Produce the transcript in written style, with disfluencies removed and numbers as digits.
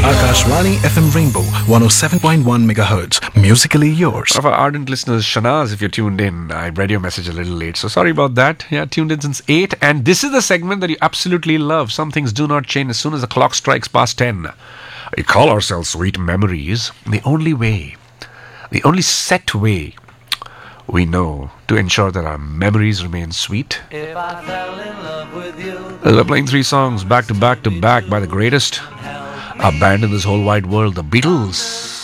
Akashvani FM Rainbow 107.1 megahertz. Musically yours. One of our ardent listeners, Shanaz, if you're tuned in, I read your message a little late, so sorry about that. Yeah, tuned in since 8, and this is the segment that you absolutely love. Some things do not change as soon as the clock strikes past 10. We call ourselves Sweet Memories. The only set way we know to ensure that our memories remain sweet. If I fell in love with you, We're playing 3 songs back to back to back by the greatest, a band in this whole wide world, the Beatles.